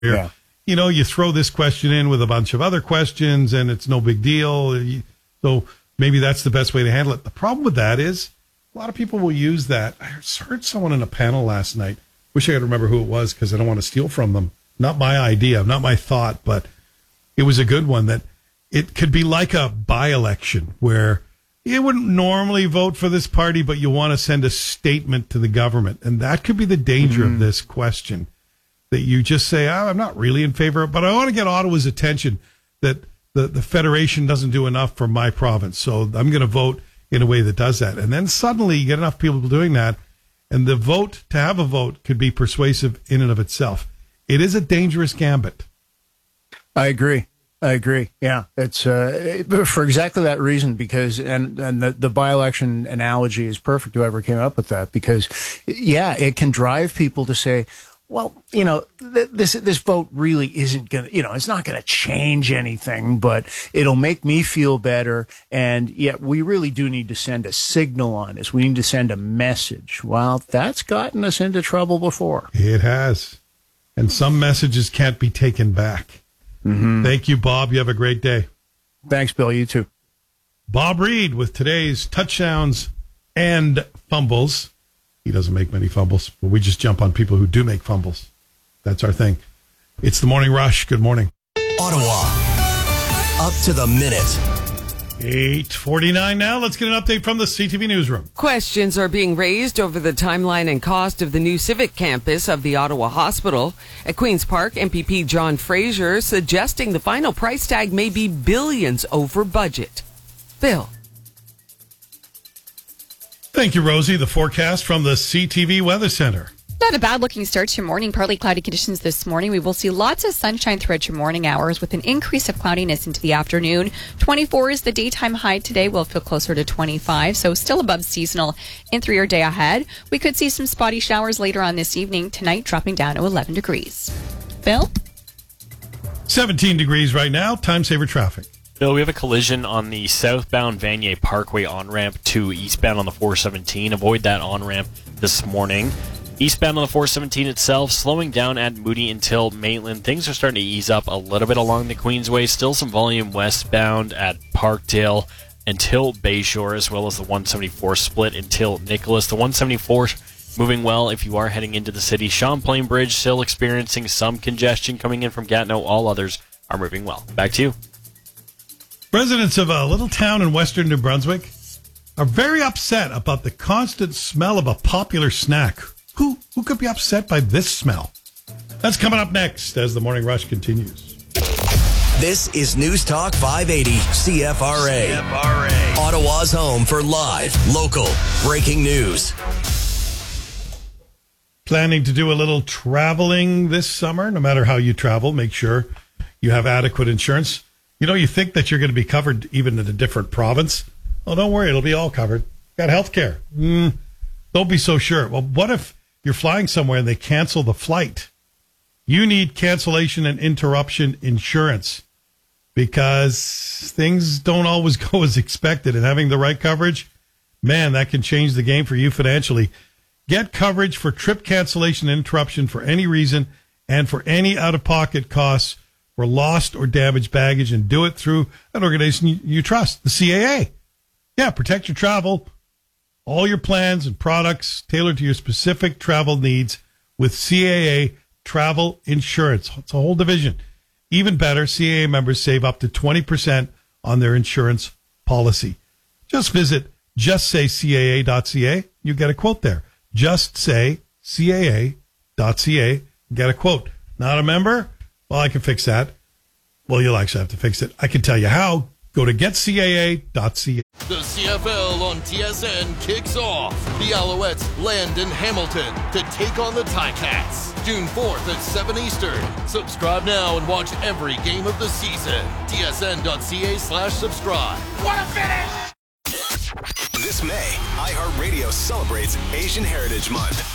Yeah. You know, you throw this question in with a bunch of other questions and it's no big deal. So maybe that's the best way to handle it. The problem with that is a lot of people will use that. I heard someone in a panel last night. Wish I could remember who it was because I don't want to steal from them. Not my idea, not my thought, but it was a good one that it could be like a by-election where you wouldn't normally vote for this party, but you want to send a statement to the government. And that could be the danger of this question, that you just say, I'm not really in favor, but I want to get Ottawa's attention that the Federation doesn't do enough for my province. So I'm going to vote in a way that does that. And then suddenly you get enough people doing that, and the vote, to have a vote, could be persuasive in and of itself. It is a dangerous gambit. I agree. Yeah, it's for exactly that reason, because and the by-election analogy is perfect. Whoever came up with that, because yeah, it can drive people to say, well, you know, this vote really isn't going to, you know, it's not going to change anything, but it'll make me feel better. And yet we really do need to send a signal on this. We need to send a message. Well, that's gotten us into trouble before. It has. And some messages can't be taken back. Thank you, Bob. You have a great day. Thanks, Bill. You too. Bob Reed with today's touchdowns and fumbles. He doesn't make many fumbles, but we just jump on people who do make fumbles. That's our thing. It's the Morning Rush. Good morning. Ottawa. Up to the minute. 8:49 now. Let's get an update from the CTV newsroom. Questions are being raised over the timeline and cost of the new civic campus of the Ottawa Hospital. At Queen's Park, MPP John Fraser suggesting the final price tag may be billions over budget. Bill. Thank you, Rosie. The forecast from the CTV Weather Center. Not a bad-looking start to your morning. Partly cloudy conditions this morning. We will see lots of sunshine throughout your morning hours with an increase of cloudiness into the afternoon. 24 is the daytime high today. We'll feel closer to 25, so still above seasonal into your day ahead. We could see some spotty showers later on this evening. Tonight, dropping down to 11 degrees. Bill? 17 degrees right now. Time saver traffic. Bill, we have a collision on the southbound Vanier Parkway on-ramp to eastbound on the 417. Avoid that on-ramp this morning. Eastbound on the 417 itself, slowing down at Moody until Maitland. Things are starting to ease up a little bit along the Queensway. Still some volume westbound at Parkdale until Bayshore, as well as the 174 split until Nicholas. The 174 moving well if you are heading into the city. Champlain Bridge still experiencing some congestion coming in from Gatineau. All others are moving well. Back to you. Residents of a little town in western New Brunswick are very upset about the constant smell of a popular snack. Who could be upset by this smell? That's coming up next as the Morning Rush continues. This is News Talk 580 CFRA. Ottawa's home for live, local, breaking news. Planning to do a little traveling this summer? No matter how you travel, make sure you have adequate insurance. You know, you think that you're going to be covered even in a different province. Oh, don't worry. It'll be all covered. Got health care. Don't be so sure. Well, what if you're flying somewhere and they cancel the flight? You need cancellation and interruption insurance because things don't always go as expected. And having the right coverage, man, that can change the game for you financially. Get coverage for trip cancellation and interruption for any reason and for any out-of-pocket costs for lost or damaged baggage, and do it through an organization you trust, the CAA. Yeah, protect your travel. All your plans and products tailored to your specific travel needs with CAA Travel Insurance. It's a whole division. Even better, CAA members save up to 20% on their insurance policy. Just visit justsaycaa.ca. You get a quote there. Justsaycaa.ca. Get a quote. Not a member? Well, I can fix that. Well, you'll actually have to fix it. I can tell you how. Go to getcaa.ca. The CFL on TSN kicks off. The Alouettes land in Hamilton to take on the Ticats. June 4th at 7 Eastern. Subscribe now and watch every game of the season. tsn.ca/subscribe. What a finish! This May, iHeartRadio celebrates Asian Heritage Month.